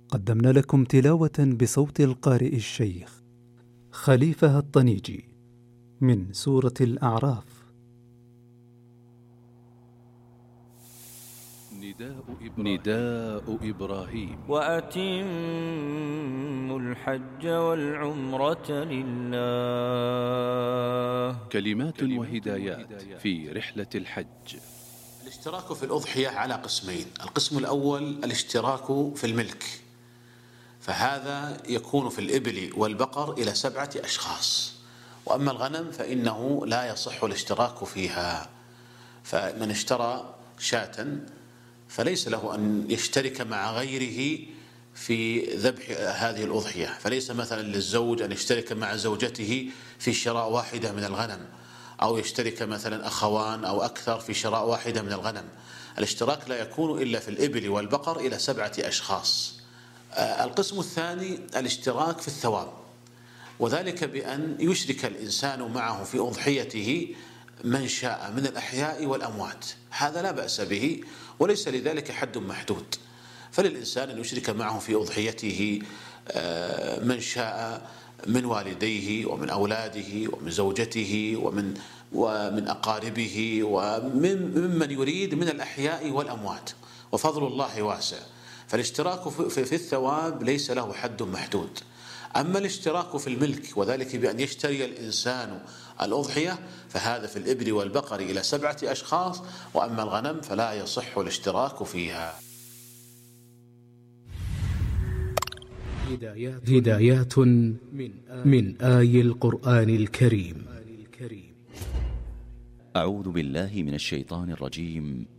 قدمنا لكم تلاوة بصوت القارئ الشيخ خليفة الطنيجي من سورة الأعراف. نداء إبراهيم وأتموا الحج والعمرة لله. كلمات وهدايات في رحلة الحج. الاشتراك في الأضحية على قسمين. القسم الأول الاشتراك في الملك، فهذا يكون في الإبل والبقر إلى 7 أشخاص، وأما الغنم فإنه لا يصح الاشتراك فيها. فمن اشترى شاة فليس له أن يشترك مع غيره في ذبح هذه الأضحية، فليس مثلا للزوج أن يشترك مع زوجته في شراء واحدة من الغنم، أو يشترك مثلا أخوان أو أكثر في شراء واحدة من الغنم. الاشتراك لا يكون إلا في الإبل والبقر إلى 7 أشخاص. القسم الثاني الاشتراك في الثواب، وذلك بأن يشرك الإنسان معه في أضحيته من شاء من الأحياء والأموات، هذا لا بأس به وليس لذلك حد محدود. فللإنسان أن يشرك معه في أضحيته من شاء من والديه ومن أولاده ومن زوجته ومن أقاربه وممن يريد من الأحياء والأموات، وفضل الله واسع. فالاشتراك في الثواب ليس له حد محدود. أما الاشتراك في الملك وذلك بأن يشتري الإنسان الأضحية فهذا في الإبل والبقر إلى 7 أشخاص، وأما الغنم فلا يصح الاشتراك فيها. هدايات من آي القرآن الكريم. أعوذ بالله من الشيطان الرجيم.